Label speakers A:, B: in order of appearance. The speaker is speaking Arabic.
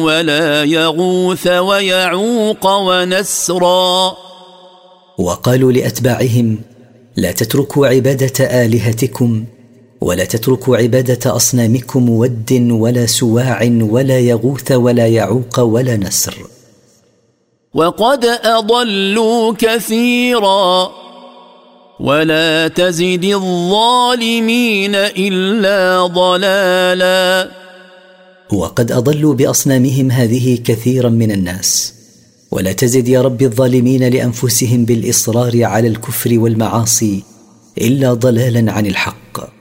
A: ولا يغوث ويعوق ونسرا.
B: وقالوا لأتباعهم: لا تتركوا عبادة آلهتكم، ولا تتركوا عبادة أصنامكم، ود ولا سواع ولا يغوث ولا يعوق ولا نسر.
A: وقد أضلوا كثيرا ولا تزد الظالمين إلا ضلالا.
B: وقد أضلوا بأصنامهم هذه كثيرا من الناس، ولا تزد يا رب الظالمين لأنفسهم بالإصرار على الكفر والمعاصي إلا ضلالا عن الحق.